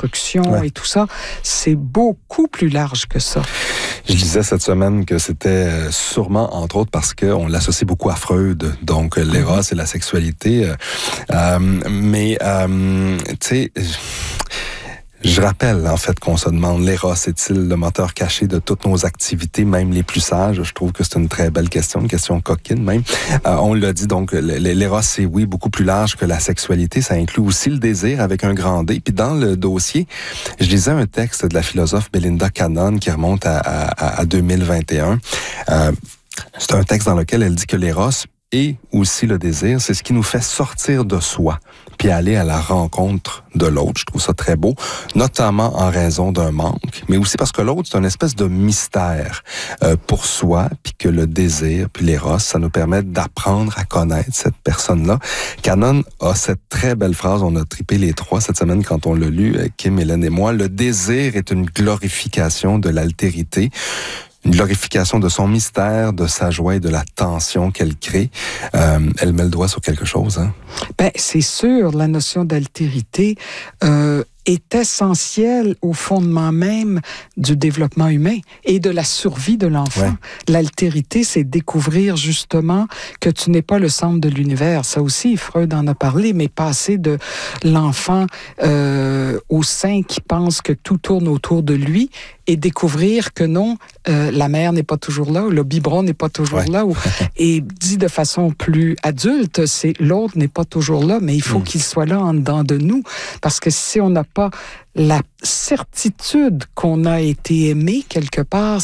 destruction et tout ça. C'est beaucoup plus large que ça. Je disais cette semaine que c'était sûrement, entre autres, parce qu'on l'associe beaucoup à Freud, donc l'éros et la sexualité. Mais, tu sais... Je rappelle, en fait, qu'on se demande, l'éros est-il le moteur caché de toutes nos activités, même les plus sages? Je trouve que c'est une très belle question, une question coquine même. On l'a dit, donc, l'éros, c'est, oui, beaucoup plus large que la sexualité. Ça inclut aussi le désir avec un grand D. Puis dans le dossier, je lisais un texte de la philosophe Belinda Cannon qui remonte à 2021. C'est un texte dans lequel elle dit que l'éros et aussi le désir, c'est ce qui nous fait sortir de soi, puis aller à la rencontre de l'autre. Je trouve ça très beau, notamment en raison d'un manque, mais aussi parce que l'autre, c'est une espèce de mystère pour soi, puis que le désir, puis l'éros, ça nous permet d'apprendre à connaître cette personne-là. Cannon a cette très belle phrase, on a trippé les trois cette semaine quand on l'a lu, Kim, Hélène et moi. Le désir est une glorification de l'altérité, une glorification de son mystère, de sa joie et de la tension qu'elle crée. Elle met le doigt sur quelque chose, hein? Ben, c'est sûr, la notion d'altérité est essentielle au fondement même du développement humain et de la survie de l'enfant. Ouais. L'altérité, c'est découvrir justement que tu n'es pas le centre de l'univers. Ça aussi, Freud en a parlé, mais passer de l'enfant au sein qui pense que tout tourne autour de lui et découvrir que non, la mère n'est pas toujours là, ou le biberon n'est pas toujours là, et dit de façon plus adulte, c'est l'autre n'est pas toujours là, mais il faut qu'il soit là en dedans de nous, parce que si on n'a pas la certitude qu'on a été aimé quelque part,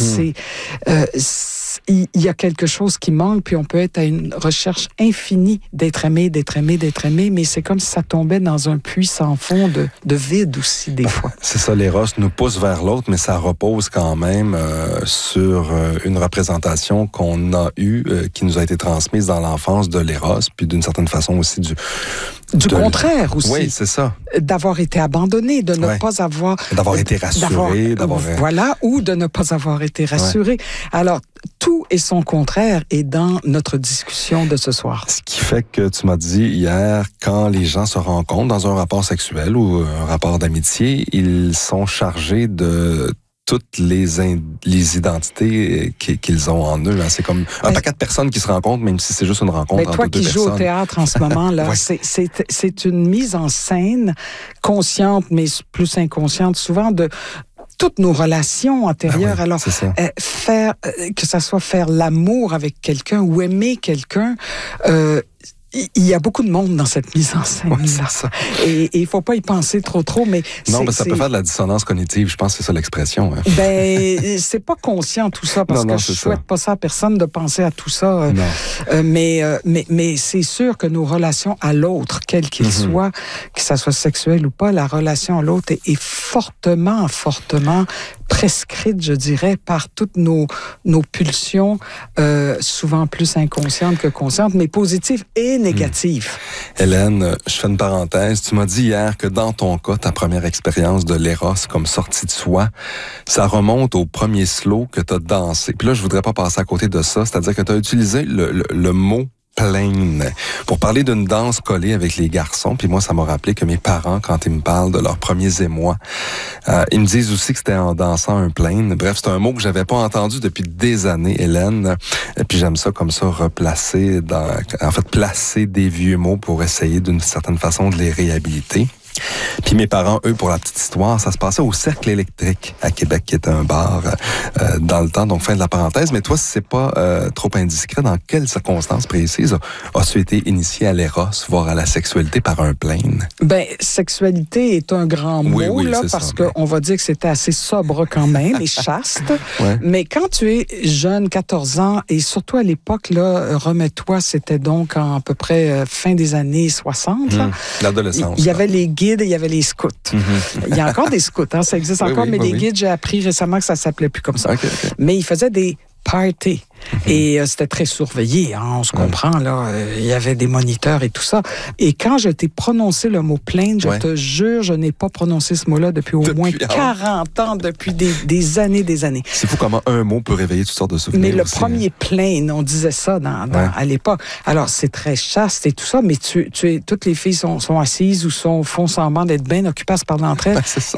il y a quelque chose qui manque, puis on peut être à une recherche infinie d'être aimé, mais c'est comme si ça tombait dans un puits sans fond de vide aussi, des fois. C'est ça, l'éros nous pousse vers l'autre, mais ça repose quand même sur une représentation qu'on a eue, qui nous a été transmise dans l'enfance de l'éros, puis d'une certaine façon aussi du contraire aussi. Oui, c'est ça. D'avoir été abandonné, de ne pas avoir... D'avoir été rassuré. Voilà, ou de ne pas avoir été rassuré. Alors, tout et son contraire est dans notre discussion de ce soir. Ce qui fait que tu m'as dit hier, quand les gens se rencontrent dans un rapport sexuel ou un rapport d'amitié, ils sont chargés de toutes les identités qu'ils ont en eux. Hein. C'est comme un paquet de personnes qui se rencontrent, même si c'est juste une rencontre entre deux personnes. Toi qui joues au théâtre en ce moment, là, c'est une mise en scène consciente, mais plus inconsciente, souvent de toutes nos relations antérieures. Alors, faire que ça soit faire l'amour avec quelqu'un ou aimer quelqu'un, il y a beaucoup de monde dans cette mise en scène-là. Et il faut pas y penser trop, mais... Non, mais ça peut faire de la dissonance cognitive, je pense que c'est ça l'expression. Hein. Ben, c'est pas conscient tout ça, parce que je souhaite pas ça à personne de penser à tout ça. Mais c'est sûr que nos relations à l'autre, quel qu'il soit, que ça soit sexuel ou pas, la relation à l'autre est fortement prescrite, je dirais, par toutes nos pulsions, souvent plus inconscientes que conscientes, mais positives et négatives. Hélène, je fais une parenthèse. Tu m'as dit hier que dans ton cas, ta première expérience de l'éros comme sortie de soi, ça remonte au premier slow que tu as dansé. Puis là, je voudrais pas passer à côté de ça, c'est-à-dire que tu as utilisé le mot plaine pour parler d'une danse collée avec les garçons. Puis moi, ça m'a rappelé que mes parents, quand ils me parlent de leurs premiers émois, ils me disent aussi que c'était en dansant un plaine. Bref, c'est un mot que j'avais pas entendu depuis des années, Hélène. Et puis j'aime ça comme ça, replacer placer des vieux mots pour essayer d'une certaine façon de les réhabiliter. Puis mes parents, eux, pour la petite histoire, ça se passait au Cercle électrique à Québec, qui était un bar dans le temps, donc fin de la parenthèse. Mais toi, si c'est pas trop indiscret, dans quelles circonstances précises as-tu été initié à l'éros, voire à la sexualité par un plaine? Ben, sexualité est un grand mot, là, parce qu'on va dire que c'était assez sobre quand même, et chaste. Mais quand tu es jeune, 14 ans, et surtout à l'époque, là, remets-toi, c'était donc à peu près fin des années 60. Là. L'adolescence. Il y avait les guides et il y avait les scouts. Il y a encore des scouts, hein, ça existe encore, mais des guides, j'ai appris récemment que ça s'appelait plus comme ça. Mais ils faisaient des parties. Et c'était très surveillé, hein, on se comprend, là. Il y avait des moniteurs et tout ça. Et quand je t'ai prononcé le mot plainte, je te jure, je n'ai pas prononcé ce mot-là depuis au moins 40 ans, depuis des années. C'est fou comment un mot peut réveiller toutes sortes de souvenirs. Mais le aussi, premier plainte, on disait ça à l'époque. Alors, c'est très chaste et tout ça, mais toutes les filles sont assises ou font semblant d'être bien occupées à se parler entre elles.